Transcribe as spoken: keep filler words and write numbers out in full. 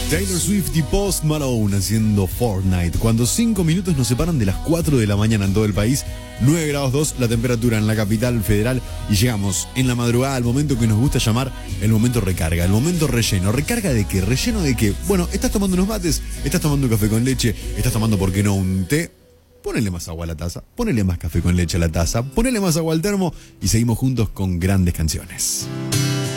Taylor Swift y Post Malone haciendo Fortnite. Cuando cinco minutos nos separan de las cuatro de la mañana en todo el país, nueve grados dos la temperatura en la capital federal, y llegamos en la madrugada al momento que nos gusta llamar el momento recarga, el momento relleno. ¿Recarga de qué? ¿Relleno de qué? Bueno, estás tomando unos mates, estás tomando un café con leche, estás tomando, ¿por qué no, un té? Ponele más agua a la taza, ponele más café con leche a la taza, ponele más agua al termo y seguimos juntos con grandes canciones.